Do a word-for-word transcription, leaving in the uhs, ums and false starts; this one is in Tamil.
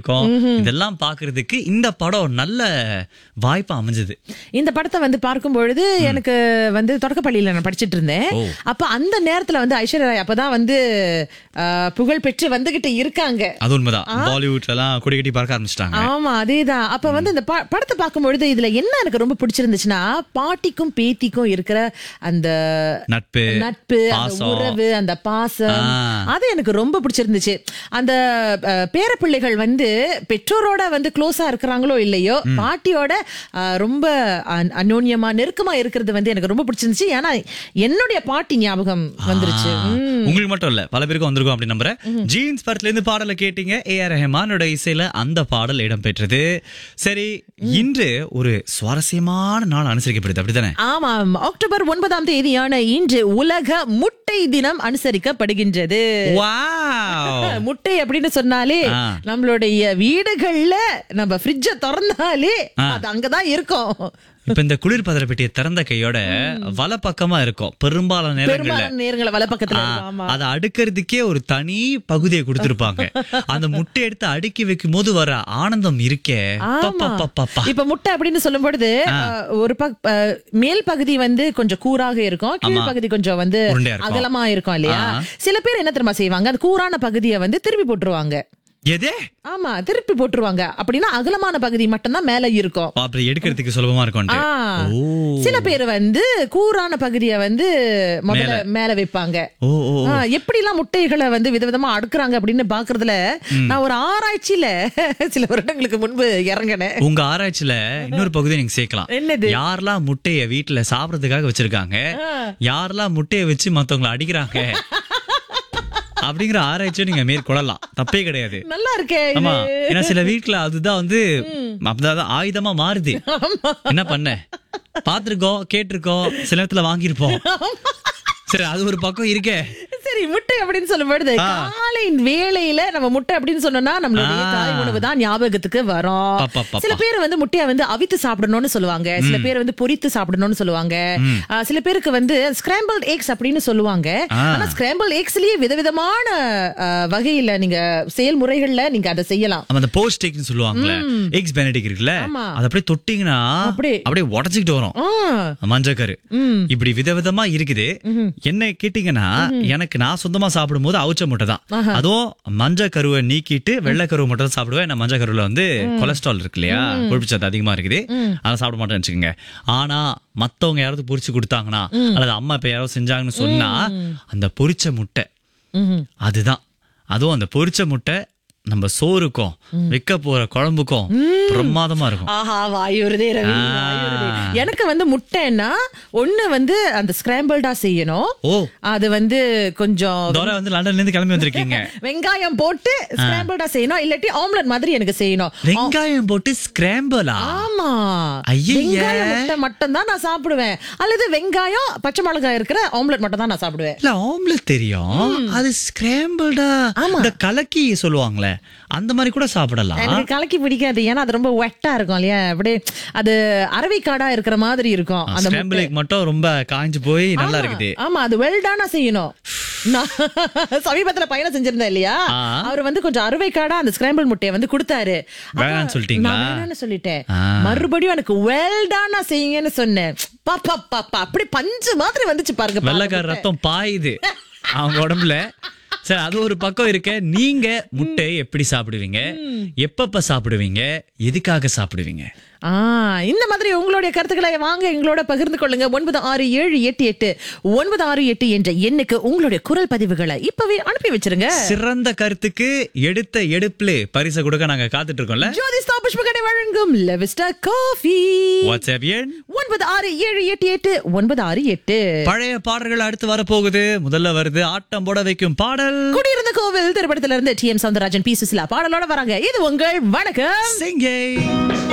இருக்கும். இதெல்லாம் பாக்குறதுக்கு இந்த படம் நல்ல வாய்ப்பா அமைஞ்சது. இந்த படத்தை வந்து பார்க்கும் பொழுது எனக்கு வந்து தொடக்கப்பள்ளியில நான் படிச்சிட்டு இருந்தேன். அப்ப அந்த நேரத்துல வந்து ஐஸ்வர்யா ராய் அப்பதான் வந்து அஹ், புகழ் பெற்று வந்துகிட்டு இருக்காங்க. அது உண்மைதான். பாலிவுட்ல எல்லாம் கொடி கட்டி பார்க்க ஆரம்பிச்சிட்டாங்க. ஆமா, அதேதான். அப்ப வந்து இந்த ப- படத்தை பார்க்கும் பொழுது இதுல என்ன எனக்கு ரொம்ப பிடிச்சிருந்துச்சுன்னா, பாட்டிக்கும் பேத்திக்கும் இருக்கிற அந்த நட்பு நட்பு, அந்த பாசம். உறவு, அந்த பாசம், ஆ. அது எனக்கு ரொம்ப பிடிச்சிருந்துச்சு. அந்த அஹ், பேரப்பிள்ளைகள் வந்து பெற்றோரோட வந்து க்ளோஸா இருக்கிறாங்களோ இல்லையோ, பாட்டியோட அஹ், ரொம்ப அன்- அந்யோன்யமா நெருக்கமா இருக்கிறது வந்து எனக்கு ரொம்ப பிடிச்சிருந்துச்சு. ஏன்னா என்னுடைய பாட்டி ஞாபகம் வந்துருச்சு. ம். உங்களுக்கு மட்டும் இல்ல, பல பேருக்கும் வந்திருக்கும் அப்படி நம்புறேன். ஜீன்ஸ் படத்துல இருந்து பாடலை கேட்டீங்க. ஏ ஆர் ரஹ்மானோட இசையில அந்த பாடல் இடம்பெற்றது. சரி, இன்று ஒரு சுவாரஸ்யமான நாள் அனுசரிக்கப்படுது, அப்படித்தானே? ஆமாம், அக்டோபர் ஒன்பதாம் தேதியான இன்று உலக முட்டை தினம் அனுசரிக்கப்படுகின்றது. வாவ். முட்டை அப்படின்னு சொன்னாலே ஆ. நம்மளுடைய வீடுகள்ல நம்ம ஃப்ரிட்ஜ திறந்தாலே அது அங்கதான் இருக்கும். இப்ப இந்த குளிர்பதன பெட்டியை திறந்த கையோட வல பக்கமா இருக்கும் பெரும்பாலான நேரங்கள்ல. பெரும்பாலான நேரங்கள வல பக்கத்துல ஆ, இருக்கும். ஆமா. அதை அடுக்கிறதுக்கே ஒரு தனி பகுதியை கொடுத்திருப்பாங்க. அந்த முட்டை எடுத்து அடுக்கி வைக்கும் போது வர ஆனந்தம் இருக்கே. ஆமா. பப்பப்பப்பப்பா. இப்ப முட்டை அப்படின்னு சொல்லும் பொழுது அஹ், ஒரு பக்- அஹ், மேல் பகுதி வந்து கொஞ்சம் கூராக இருக்கும், கீழ் பகுதி கொஞ்சம் வந்து உருண்டையா இருக்கும். அகலமா இருக்கும் இல்லையா? ஆ. சில பேர் என்ன தெரியுமா செய்வாங்க, அந்த கூரான பகுதியை வந்து திருப்பி போட்டுருவாங்க. எதே ஆமா, திருப்பி போட்டுருவாங்க. அப்படின்னா அகலமான பகுதி மட்டும்தான் மேல இருக்கும். அப்படி எடுக்கிறதுக்கு சுலபமா இருக்கும். ஆ. சில பேர் வந்து கூரான பகுதியை வந்து முதல்ல மேல வைப்பாங்க. ஓ ஓ ஆ, எப்படி எல்லாம் முட்டைகளை வந்து விதவிதமா அடுக்குறாங்க அப்படின்னு பாக்குறதுல நான் ஒரு ஆராய்ச்சியில சில வருடங்களுக்கு முன்பு இறங்கினேன். உங்க ஆராய்ச்சியில இன்னொரு பகுதியை நீங்க சேர்க்கலாம். என்னது? யாரெல்லாம் முட்டைய வீட்டுல சாப்பிடறதுக்காக வச்சிருக்காங்க, யாரெல்லாம் முட்டைய வச்சு மத்தவங்களை அடிக்கிறாங்க அப்படிங்கிற ஆராய்ச்சியை நீங்க மேற்கொள்ளலாம். தப்பே கிடையாது. நல்லா இருக்கே இது. ஆமா, ஏன்னா சில வீட்டுல அதுதான் வந்து அப்படிதான் ஆயுதமா மாறுது. என்ன பண்ண பாத்திருக்கோம், கேட்டிருக்கோம், சில நேரத்துல வாங்கியிருப்போம். சரி, அது ஒரு பக்கம் இருக்கே. சரி, முட்டை அப்படின்னு சொல்லும் பொழுது காலை வேளையில நம்ம முட்டை அப்படின்னு சொன்னோம்னா நம்மளுடைய ஆ. காலை உணவு தான் ஞாபகத்துக்கு வரும். பப்பா, பப்பா. சில பேர் வந்து முட்டையை வந்து அவித்து சாப்பிடணும்னு சொல்லுவாங்க, சில பேர் வந்து பொரித்து சாப்பிடணும்னு சொல்லுவாங்க, ஆ, சில பேருக்கு வந்து ஸ்கிராம்பிள்ட் எக்ஸ் அப்படின்னு சொல்லுவாங்க. ஆ. ஆனா ஸ்கிராம்பிள் எக்ஸ்லயே விதவிதமான ஆ, வகையில நீங்க செயல்முறைகள்ல நீங்க அதை செய்யலாம். நம்ம அந்த போஸ்ட் எக்னு சொல்லுவாங்கல்ல, எக்ஸ் பெனடிக் இருக்குல்ல, ஆமா. அது அப்படியே தொட்டிங்கன்னா அப்படியே. அப்படியே உடச்சிக்கிட்டு வரும் ஆ. மஞ்சக்கரு. இப்படி விதவிதமா இருக்குது. என்ன கேட்டீங்கன்னா, எனக்கு நான் சொந்தமா சாப்பிடும் போது அவுச்ச முட்டை தான். அதுவும் மஞ்சள் கருவை நீக்கிட்டு வெள்ளை கருவை மட்டும் தான் சாப்பிடுவேன். நான் மஞ்சள் கருவுல வந்து கொலஸ்ட்ரால் இருக்கு இல்லையா, கொழுப்பு சத்து அதிகமா இருக்குது, அதை சாப்பிட மாட்டேன்னு வச்சுக்கோங்க. ஆனா மத்தவங்க யாராவது பொரிச்சு கொடுத்தாங்கன்னா அல்லது அம்மா இப்ப யாராவது செஞ்சாங்கன்னு சொன்னா அந்த பொரிச்ச முட்டை அதுதான். அதுவும் அந்த பொரிச்ச முட்டை நம்ம சோறுக்கும் வைக்க போற குழம்புக்கும் பிரமாதமா இருக்கும். ஆஹா, வாயுறுதே ரவி, வாயுறுதே. எனக்கு வந்து முட்டைன்னா ஒண்ணு வந்து அந்த ஸ்கிராம்பிள்டா செய்யணும். ஓ, அது வந்து கொஞ்சம் தோரை வந்து லண்டன்ல இருந்து கிளம்பி வந்திருக்கீங்க. வெங்காயம் போட்டு ஸ்கிராம்பிள்டா செய்யணும், இல்லாட்டி ஆம்லெட் மாதிரி எனக்கு செய்யணும். வெங்காயம் போட்டு ஸ்கிராம்பிளா? ஆமா, ஐயையே. வெங்காயம் முட்டை மட்டும் தான் நான் சாப்பிடுவேன், அல்லது வெங்காயம் பச்சை மிளகாய் இருக்கிற ஆம்லெட் மட்டும் தான் நான் சாப்பிடுவேன். இல்ல, ஆம்லெட் தெரியும், அது ஸ்கிராம்பிள்டா இந்த கலக்கி சொல்லுவாங்களே அந்த மாதிரி கூட சாப்பிடலாம். எனக்கு கலக்கி பிடிக்காது, ஏன்னா அது ரொம்ப வெட்டா இருக்கும் இல்லையா, அப்படியே அது அரவைக்காடா இருக்கிற மாதிரி இருக்கும். அந்த ஸ்கிராம்பிள் எக் மட்டும் ரொம்ப காஞ்சு போய் நல்லா இருக்குது. ஆமா, அது வெல்டானா செய்யணும். நான் சமீபத்துல பயணம் செஞ்சிருந்தேன் இல்லையா, ஆ. அவர் வந்து கொஞ்சம் அறுவைக்காடா அந்த ஸ்கிராம்பிள் முட்டையை வந்து கொடுத்தாரு. வேணாம்னு சொல்லிட்டீங்களா? நான் வேணாம்னு சொல்லிட்டேன். ஆ. மறுபடியும் எனக்கு வெல்டானா செய்யுங்கன்னு சொன்னேன். பாப்பா பாப்பா அப்படி பஞ்சு மாதிரி வந்துச்சு பாருங்க. வெள்ளைக்கார ரத்தம் பாயுது அவங்க உடம்புல. சரி, அது ஒரு பக்கம் இருக்க. நீங்க முட்டை எப்படி சாப்பிடுவீங்க, எப்பப்ப சாப்பிடுவீங்க, எதுக்காக சாப்பிடுவீங்க? ஆ, இந்த மாதிரி உங்களுடைய கருத்துக்களை வாங்க எங்களோட பகிர்ந்து கொள்ளுங்க. ஒன்பது ஆறு ஏழு எட்டு எட்டு ஒன்பது ஆறு எட்டு என்ற எண்ணுக்கு உங்களுடைய குரல் பதிவுகளை இப்பவே அனுப்பி வச்சிருங்க. சிறந்த கருத்துக்கு எடுத்த எடுப்புல பரிசு கொடுக்க நாங்க காத்துட்டு இருக்கோம்ல. ஜோதிஸ்தா புஷ்பகடை வழங்கும் லெவிஸ்டா காஃபி. வாட்ஸ்அப் எண் ஒன்பது ஆறு ஏழு எட்டு எட்டு ஒன்பது ஆறு எட்டு. பழைய பாடல்கள் அடுத்து வரப்போகுது. முதல்ல வருது ஆட்டம் போட வைக்கும் பாடல். குடியிருந்த கோவில் திரைப்படத்திலிருந்து D M Soundararajan, B Susheela பாடலோட வராங்க. இது உங்கள் வணக்கம் சிங்கை.